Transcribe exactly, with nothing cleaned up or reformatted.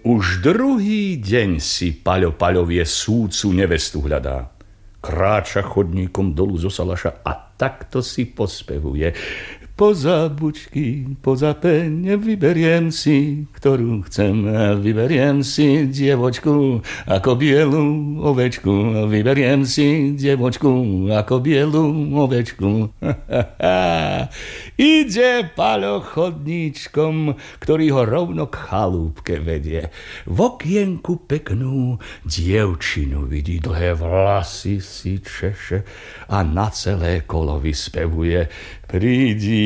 Už druhý deň si Paľo Paľovie súcu nevestu hľadá. Kráča chodníkom dolu zo salaša a takto si pospevuje. Poza bučky, poza peň, vyberiem si, ktorú chcem. Vyberiem si dievočku ako bielu ovečku. Vyberiem si dievočku ako bielu ovečku. Ide Paľo chodníčkom, ktorý ho rovno k chalúbke vedie. V okienku peknú dievčinu vidí, dlhé vlasy si češe a na celé kolo vyspevuje. Prídi